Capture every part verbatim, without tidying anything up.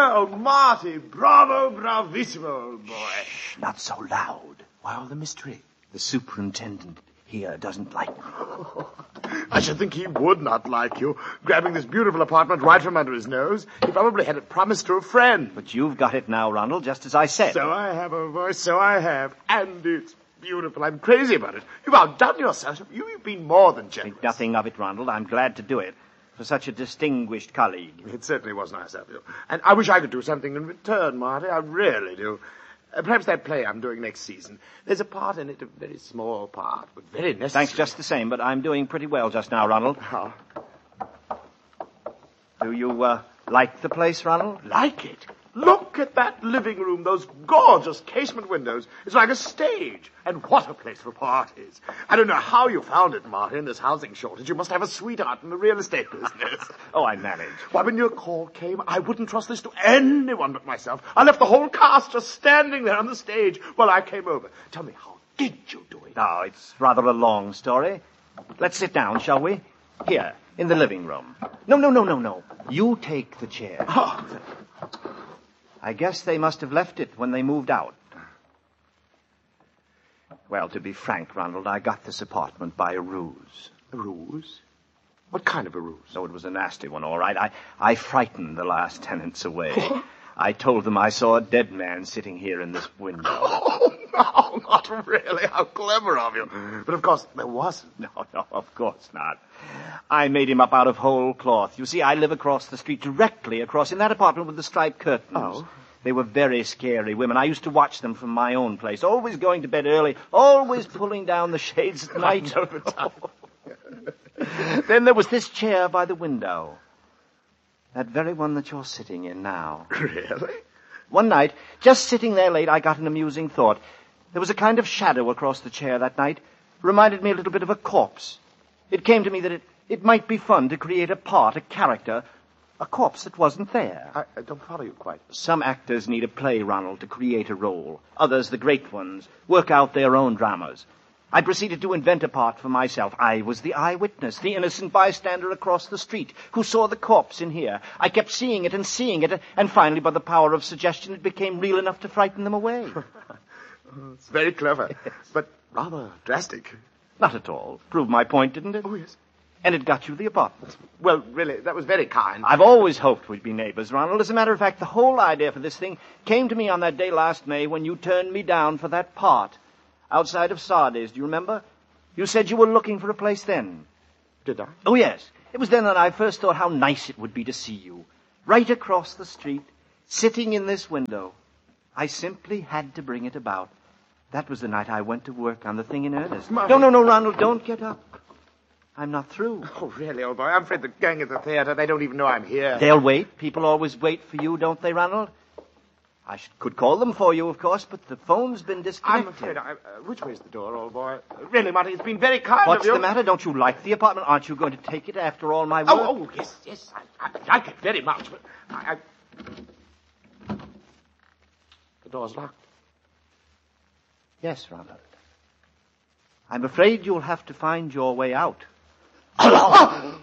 Bravo, Marty. Bravo, bravissimo, old boy. Shh, not so loud. Why all the mystery? The superintendent here doesn't like me. I should think he would not like you, grabbing this beautiful apartment right from under his nose. He probably had it promised to a friend. But you've got it now, Ronald, just as I said. So I have, old boy, so I have. And it's beautiful. I'm crazy about it. You've outdone yourself. You, you've been more than generous. Think nothing of it, Ronald. I'm glad to do it. For such a distinguished colleague. It certainly was nice of you. And I wish I could do something in return, Marty. I really do. Uh, perhaps that play I'm doing next season. There's a part in it, a very small part, but very necessary. Thanks just the same, but I'm doing pretty well just now, Ronald. How? Do you, uh, like the place, Ronald? Like it? Look at that living room, those gorgeous casement windows. It's like a stage. And what a place for parties. I don't know how you found it, Marty, in this housing shortage. You must have a sweetheart in the real estate business. Oh, I managed. Why, when your call came, I wouldn't trust this to anyone but myself. I left the whole cast just standing there on the stage while I came over. Tell me, how did you do it? Now, it's rather a long story. Let's sit down, shall we? Here, in the living room. No, no, no, no, no. You take the chair. Oh. I guess they must have left it when they moved out. Well, to be frank, Ronald, I got this apartment by a ruse. A ruse? What kind of a ruse? Oh, it was a nasty one, all right. I, I frightened the last tenants away. I told them I saw a dead man sitting here in this window. Oh, no, not really. How clever of you. But, of course, there wasn't. No, no, of course not. I made him up out of whole cloth. You see, I live across the street, directly across, in that apartment with the striped curtains. Oh. They were very scary women. I used to watch them from my own place, always going to bed early, always pulling down the shades at night. Then there was this chair by the window. That very one that you're sitting in now. Really? One night, just sitting there late, I got an amusing thought. There was a kind of shadow across the chair that night. Reminded me a little bit of a corpse. It came to me that it, it might be fun to create a part, a character, a corpse that wasn't there. I, I don't follow you quite. Some actors need a play, Ronald, to create a role. Others, the great ones, work out their own dramas. I proceeded to invent a part for myself. I was the eyewitness, the innocent bystander across the street who saw the corpse in here. I kept seeing it and seeing it, and finally, by the power of suggestion, it became real enough to frighten them away. It's very clever, but rather drastic. Not at all. Proved my point, didn't it? Oh, yes. And it got you the apartment. Well, really, that was very kind. I've always hoped we'd be neighbors, Ronald. As a matter of fact, the whole idea for this thing came to me on that day last May when you turned me down for that part. Outside of Sardes, do you remember? You said you were looking for a place then. Did I? Oh, yes. It was then that I first thought how nice it would be to see you. Right across the street, sitting in this window. I simply had to bring it about. That was the night I went to work on the thing in earnest. Mommy. No, no, no, Ronald, don't get up. I'm not through. Oh, really, old boy? I'm afraid the gang at the theater, they don't even know I'm here. They'll wait. People always wait for you, don't they, Ronald? I should, could call them for you, of course, but the phone's been disconnected. I'm afraid I... Uh, which way's the door, old boy? Uh, really, Marty, it's been very kind What's of you. the matter? Don't you like the apartment? Aren't you going to take it after all my work? Oh, oh, yes, yes, I, I like it very much, but I, I... The door's locked. Yes, Ronald. I'm afraid you'll have to find your way out. Hello!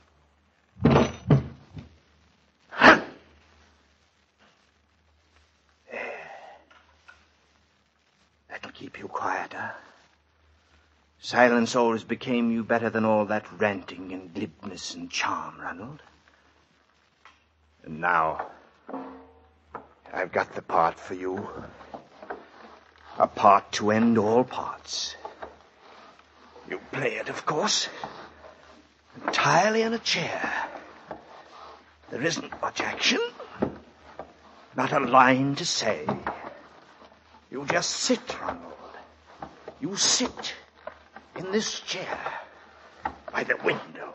That'll keep you quieter. Silence always became you better than all that ranting and glibness and charm, Ronald. And now, I've got the part for you. A part to end all parts. You play it, of course. Entirely in a chair. There isn't much action. Not a line to say. You just sit, Ronald. You sit in this chair by the window.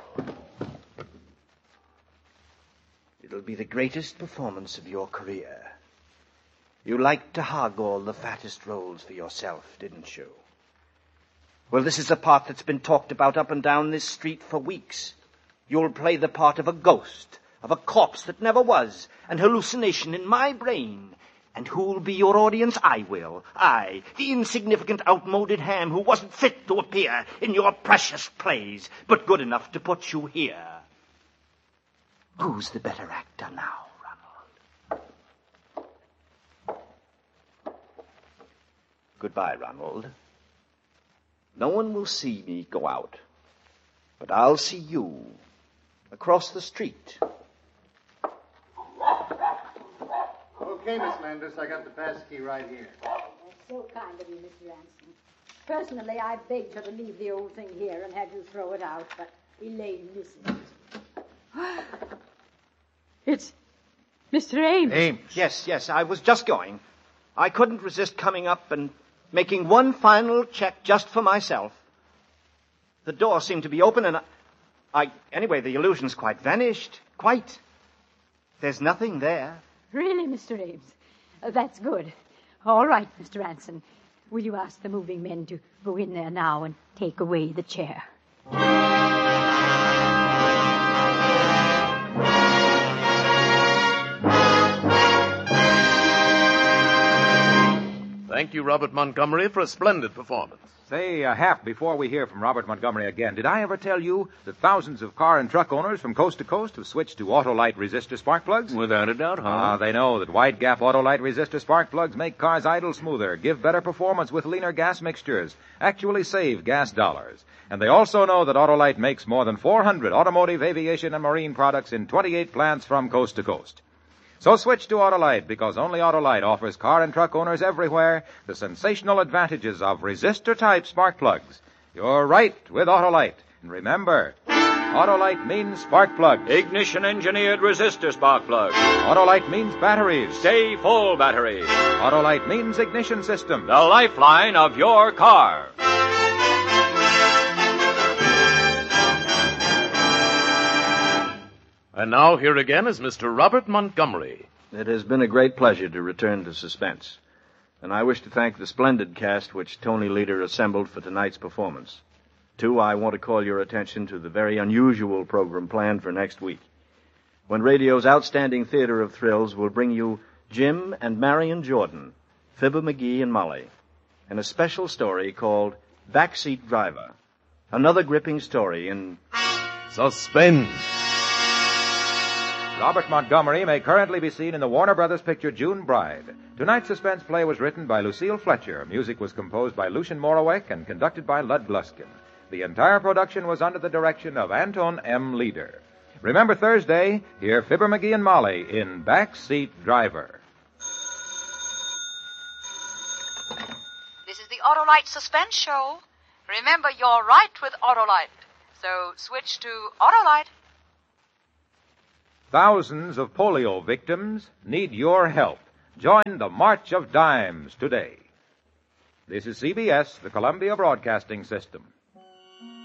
It'll be the greatest performance of your career. You liked to hog all the fattest roles for yourself, didn't you? Well, this is a part that's been talked about up and down this street for weeks. You'll play the part of a ghost, of a corpse that never was, an hallucination in my brain. And who'll be your audience? I will. I, the insignificant, outmoded ham who wasn't fit to appear in your precious plays, but good enough to put you here. Who's the better actor now, Ronald? Goodbye, Ronald. No one will see me go out, but I'll see you across the street. Okay, Miss Landis, I got the pass key right here. That's so kind of you, Mister Ransom. Personally, I begged her to leave the old thing here and have you throw it out, but Elaine listened. It's Mister Ames. Ames. Yes, yes, I was just going. I couldn't resist coming up and making one final check just for myself. The door seemed to be open and I... I anyway, the illusion's quite vanished. Quite. There's nothing there. Really, Mister Ames? Uh, that's good. All right, Mister Ransom. Will you ask the moving men to go in there now and take away the chair? Thank you, Robert Montgomery, for a splendid performance. Say, uh, half before we hear from Robert Montgomery again, did I ever tell you that thousands of car and truck owners from coast to coast have switched to Autolite resistor spark plugs? Without a doubt, huh? Ah, they know that wide gap Autolite resistor spark plugs make cars idle smoother, give better performance with leaner gas mixtures, actually save gas dollars. And they also know that Autolite makes more than four hundred automotive, aviation, and marine products in twenty-eight plants from coast to coast. So switch to Autolite, because only Autolite offers car and truck owners everywhere the sensational advantages of resistor-type spark plugs. You're right with Autolite. And remember, Autolite means spark plugs. Ignition-engineered resistor spark plugs. Autolite means batteries. Stay full batteries. Autolite means ignition system. The lifeline of your car. And now here again is Mister Robert Montgomery. It has been a great pleasure to return to Suspense, and I wish to thank the splendid cast which Tony Leader assembled for tonight's performance. Too, I want to call your attention to the very unusual program planned for next week, when radio's outstanding theater of thrills will bring you Jim and Marion Jordan, Fibber McGee and Molly, and a special story called Backseat Driver, another gripping story in Suspense. Robert Montgomery may currently be seen in the Warner Brothers picture June Bride. Tonight's suspense play was written by Lucille Fletcher. Music was composed by Lucian Morawek and conducted by Lud Gluskin. The entire production was under the direction of Anton M. Leader. Remember Thursday, hear Fibber McGee and Molly in Backseat Driver. This is the Autolite Suspense Show. Remember, you're right with Autolite. So switch to Autolite. Thousands of polio victims need your help. Join the March of Dimes today. This is C B S, the Columbia Broadcasting System.